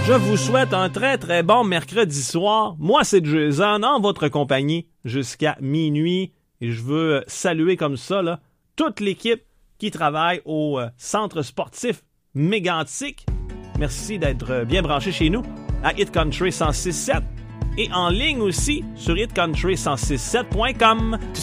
Je vous souhaite un très très bon mercredi soir. Moi, c'est Jason, en votre compagnie jusqu'à minuit. Et je veux saluer comme ça là, toute l'équipe qui travaille au centre sportif Mégantic. Merci d'être bien branché chez nous à Hit Country 106.7 et en ligne aussi sur hitcountry106.7.com.